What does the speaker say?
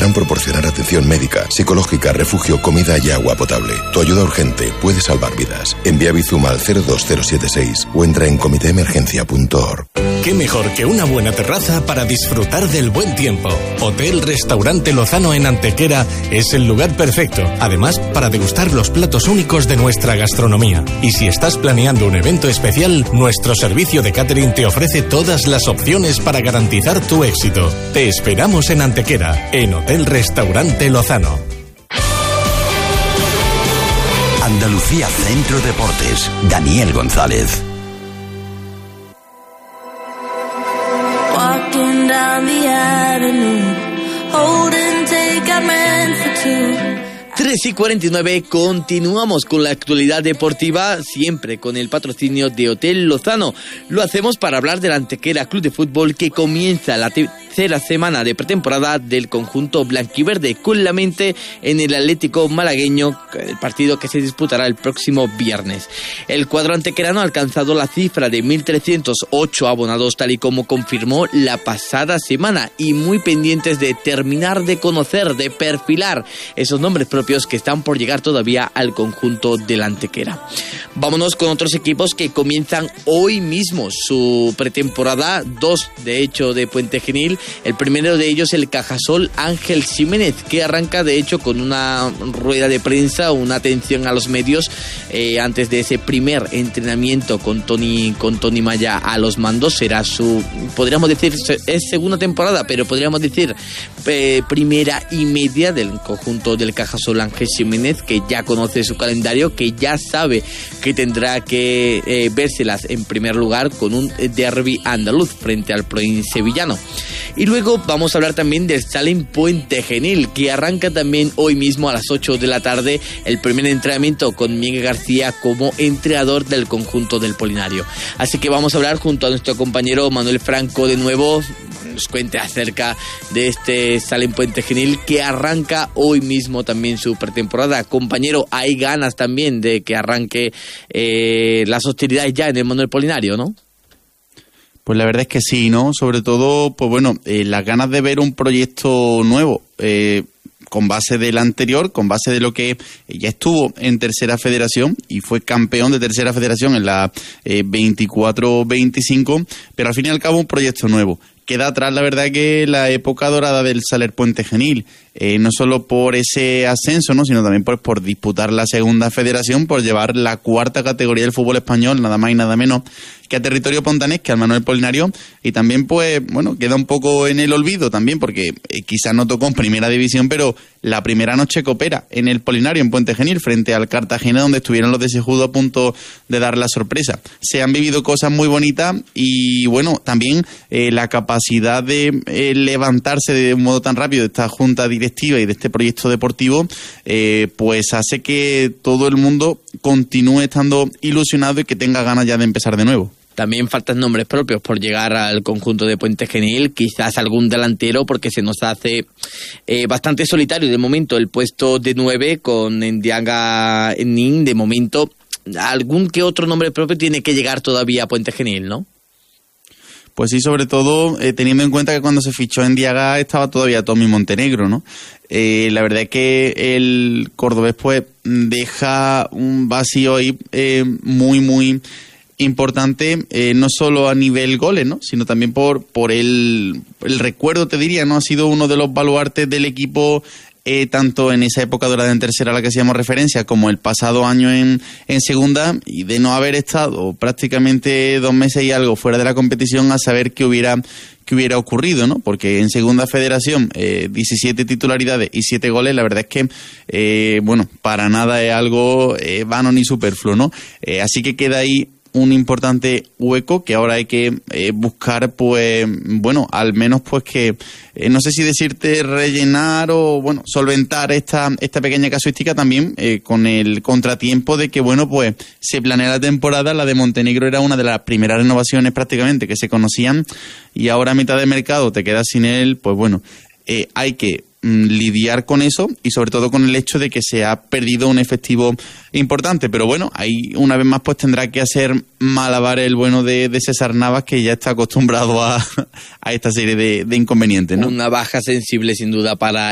podrán proporcionar atención médica, psicológica, refugio, comida y agua potable. Tu ayuda urgente puede salvar vidas. Envía Bizum al 02076 o entra en comitéemergencia.org. ¿Qué mejor que una buena terraza para disfrutar del buen tiempo? Hotel Restaurante Lozano en Antequera es el lugar perfecto. Además, para degustar los platos únicos de nuestra gastronomía. Y si estás planeando un evento especial, nuestro servicio de catering te ofrece todas las opciones para garantizar tu éxito. Te esperamos en Antequera, en Hotel Restaurante Lozano. Andalucía Centro Deportes. Daniel González. Walking down the avenue, holding take I meant for two. 3:49, continuamos con la actualidad deportiva, siempre con el patrocinio de Hotel Lozano. Lo hacemos para hablar del Antequera Club de Fútbol, que comienza la tercera semana de pretemporada del conjunto blanquiverde, con la mente en el Atlético malagueño, el partido que se disputará el próximo viernes. El cuadro antequerano ha alcanzado la cifra de 1.308 abonados, tal y como confirmó la pasada semana, y muy pendientes de terminar de conocer, de perfilar esos nombres propios que están por llegar todavía al conjunto del Antequera. Vámonos con otros equipos que comienzan hoy mismo su pretemporada, dos de hecho de Puente Genil. El primero de ellos, el Cajasol Ángel Ximénez, que arranca de hecho con una rueda de prensa, una atención a los medios antes de ese primer entrenamiento con Tony Maya a los mandos. Será su, podríamos decir, es segunda temporada, pero podríamos decir primera y media del conjunto del Cajasol Ángel Ximénez, que ya conoce su calendario, que ya sabe que tendrá que vérselas en primer lugar con un derbi andaluz frente al Proin sevillano. Y luego vamos a hablar también del Salem Puente Genil, que arranca también hoy mismo a las 8 de la tarde el primer entrenamiento con Miguel García como entrenador del conjunto del Polinario. Así que vamos a hablar junto a nuestro compañero Manuel Franco de nuevo, nos cuente acerca de este Salem Puente Genil, que arranca hoy mismo también su pretemporada. Compañero, hay ganas también de que arranque las hostilidades ya en el Manuel Polinario, ¿no? Pues la verdad es que sí, ¿no? Sobre todo, pues bueno, las ganas de ver un proyecto nuevo, con base del anterior, con base de lo que ya estuvo en Tercera Federación y fue campeón de Tercera Federación en la 24-25, pero al fin y al cabo un proyecto nuevo. Queda atrás, la verdad, que la época dorada del Saler Puente Genil, no solo por ese ascenso, ¿no?, sino también por disputar la segunda federación, por llevar la cuarta categoría del fútbol español, nada más y nada menos que a territorio pontanés, que al Manuel Polinario, y también, pues, bueno, queda un poco en el olvido también, porque quizás no tocó en primera división, pero la primera noche coopera en el Polinario, en Puente Genil, frente al Cartagena, donde estuvieron los de Sejudo a punto de dar la sorpresa. Se han vivido cosas muy bonitas y, bueno, también la capacidad de levantarse de un modo tan rápido de esta junta directiva y de este proyecto deportivo, pues hace que todo el mundo continúe estando ilusionado y que tenga ganas ya de empezar de nuevo. También faltan nombres propios por llegar al conjunto de Puente Genil, quizás algún delantero, porque se nos hace bastante solitario de momento el puesto de 9 con Ndiaga Nin. De momento, algún que otro nombre propio tiene que llegar todavía a Puente Genil, ¿no? Pues sí, sobre todo teniendo en cuenta que cuando se fichó en Ndiaga estaba todavía Tommy Montenegro, ¿no? La verdad es que el cordobés pues deja un vacío ahí muy, muy importante, no solo a nivel goles, ¿no?, sino también por el recuerdo, te diría, ¿no? Ha sido uno de los baluartes del equipo, tanto en esa época dorada en tercera a la que hacíamos referencia, como el pasado año en segunda, y de no haber estado prácticamente 2 meses y algo fuera de la competición, a saber qué hubiera ocurrido, ¿no? Porque en segunda federación 17 titularidades y 7 goles, la verdad es que bueno, para nada es algo vano ni superfluo, ¿no? Así que queda ahí un importante hueco que ahora hay que buscar, pues, bueno, al menos pues que, no sé si decirte rellenar o, bueno, solventar esta pequeña casuística también con el contratiempo de que, bueno, pues se planea la temporada, la de Montenegro era una de las primeras renovaciones prácticamente que se conocían y ahora a mitad de mercado te quedas sin él, pues bueno, hay que lidiar con eso y sobre todo con el hecho de que se ha perdido un efectivo importante, pero bueno, ahí una vez más pues tendrá que hacer malabar el bueno de César Navas, que ya está acostumbrado a esta serie de inconvenientes, ¿no? Una baja sensible sin duda para